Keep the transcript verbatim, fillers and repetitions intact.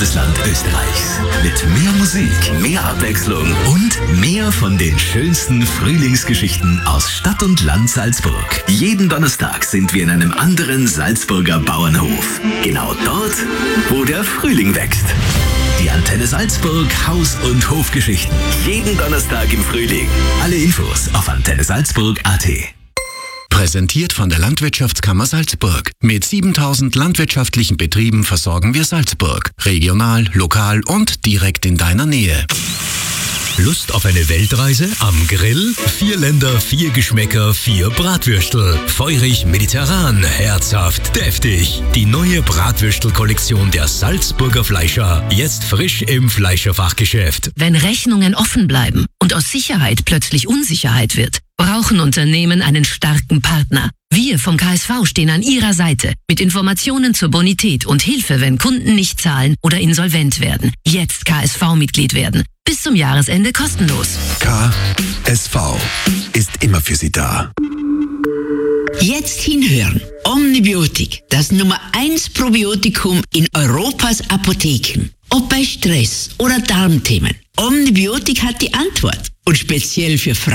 Bundesland Österreichs. Mit mehr Musik, mehr Abwechslung und mehr von den schönsten Frühlingsgeschichten aus Stadt und Land Salzburg. Jeden Donnerstag sind wir in einem anderen Salzburger Bauernhof. Genau dort, wo der Frühling wächst. Die Antenne Salzburg Haus- und Hofgeschichten. Jeden Donnerstag im Frühling. Alle Infos auf antenne salzburg punkt a t. Präsentiert von der Landwirtschaftskammer Salzburg. Mit siebentausend landwirtschaftlichen Betrieben versorgen wir Salzburg. Regional, lokal und direkt in deiner Nähe. Lust auf eine Weltreise am Grill? Vier Länder, vier Geschmäcker, vier Bratwürstel. Feurig, mediterran, herzhaft, deftig. Die neue Bratwürstel-Kollektion der Salzburger Fleischer. Jetzt frisch im Fleischerfachgeschäft. Wenn Rechnungen offen bleiben und aus Sicherheit plötzlich Unsicherheit wird, brauchen Unternehmen einen starken Partner. Wir vom K S V stehen an Ihrer Seite mit Informationen zur Bonität und Hilfe, wenn Kunden nicht zahlen oder insolvent werden. Jetzt K S V-Mitglied werden. Bis zum Jahresende kostenlos. K S V ist immer für Sie da. Jetzt hinhören. Omnibiotik, das Nummer eins Probiotikum in Europas Apotheken. Ob bei Stress oder Darmthemen. Omnibiotik hat die Antwort. Und speziell für Frauen.